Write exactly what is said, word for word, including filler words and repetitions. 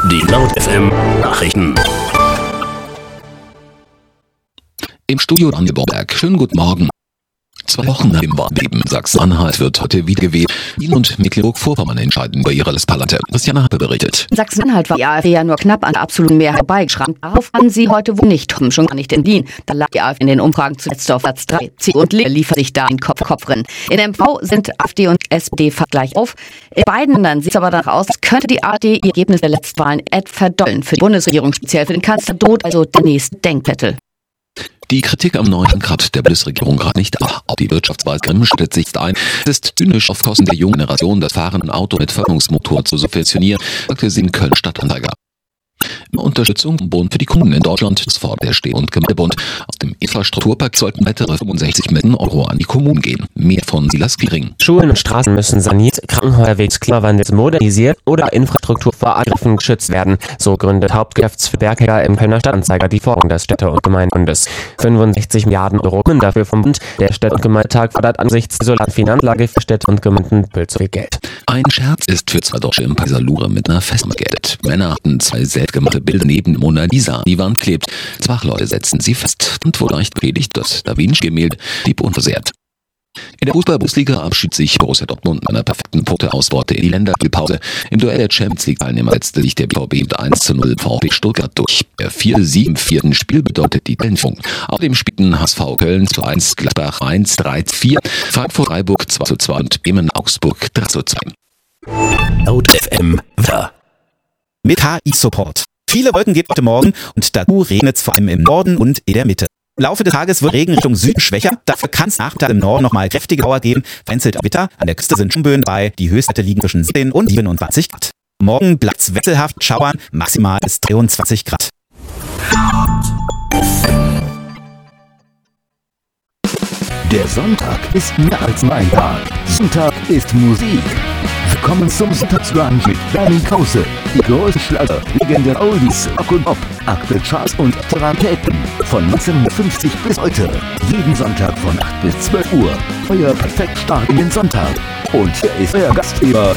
Die Laut F M Nachrichten. Im Studio Daniel Borberg. Schönen guten Morgen. Zwei Wochen nach dem Erdbeben Sachsen-Anhalt wird heute wiedergewählt. Wien und Mecklenburg-Vorpommern entscheiden über ihre Landesparlamente. Christiane Happe berichtet. In Sachsen-Anhalt war die AfD ja nur knapp an der absoluten Mehrheit vorbeigeschrammt. Darauf waren sie heute wohl nicht, schon gar nicht in Wien. Da lag die AfD in den Umfragen zuletzt auf Platz drei. C D U und Linke liefern sich da ein Kopf-Kopf-Rennen. In M V sind AfD und S P D fast gleich auf. In beiden Ländern sieht es aber danach aus, als könnte die AfD ihr Ergebnis der letzten Wahlen etwa verdollen. Für die Bundesregierung, speziell für den Kanzler, droht also der nächste Denkzettel. Die Kritik am neuen Lenkrad der Bundesregierung gerade nicht ab. Auch die Wirtschaftsweise Grimm stellt sich ein. Es ist zynisch, auf Kosten der jungen Generation das fahrende Auto mit Verbrennungsmotor zu subventionieren, sagte sie in Köln Stadtanzeiger. Unterstützung im Bund für die Kunden in Deutschland, das fordert der Städte- und Gemeindebund. Aus dem Infrastrukturpakt sollten weitere fünfundsechzig Millionen Euro an die Kommunen gehen. Mehr von Silas Gliring. Schulen und Straßen müssen saniert, Krankenhäuser wegen Klimawandels modernisiert oder Infrastruktur vor Angriffen geschützt werden. So gründet Hauptgeschäftsführer Bergheger im Kölner Stadtanzeiger die Forderung des Städte- und Gemeindebundes. fünfundsechzig Milliarden Euro kommen dafür vom Bund. Der Städte- und Gemeindetag fordert angesichts der desolaten Finanzlage für Städte und Gemeinden zu viel Geld. Ein Scherz ist für zwei Deutsche im Pariser Louvre mit einer Festnahme gerettet. Männer hatten zwei selbstgemachte Bilder neben Mona Lisa an die Wand klebt. Zwei Wachleute setzten sie fest und wurde leicht predigt, das Da Vinci-Gemälde blieb unversehrt. In der Fußball-Bundesliga abschied sich Borussia Dortmund mit einer perfekten Punkteausbeute in die Länderspielpause. Im Duell der Champions League-Teilnehmer setzte sich der B V B mit eins zu null VfB Stuttgart durch. Der vier Sieg im vierten Spiel bedeutet die Tabellenführung. Außerdem spielten H S V Köln zu eins, Gladbach eins, drei zu vier, Frankfurt Freiburg zwei zu zwei und Bremen Augsburg drei zu zwei. Laut F M Wetter. Mit H I-Support. Viele Wolken gibt heute Morgen und dazu regnet es vor allem im Norden und in der Mitte. Im Laufe des Tages wird Regen Richtung Süden schwächer, dafür kann es Nachmittag im Norden nochmal kräftige Schauer geben. Vereinzelt Gewitter, an der Küste sind Sturmböen dabei, die Höchstwerte liegen zwischen siebzehn und siebenundzwanzig Grad. Morgen bleibt es wechselhaft schauern, maximal bis dreiundzwanzig Grad. Der Sonntag ist mehr als mein Tag. Sonntag ist Musik. Willkommen zum Sonntagsbrunch mit Bernie Krause. Die größten Schlager, legendäre Oldies, Rock und Pop, aktuelle Charts und Raritäten. Von neunzehnhundertfünfzig bis heute. Jeden Sonntag von acht bis zwölf Uhr. Euer perfekt Start in den Sonntag. Und hier ist euer Gastgeber,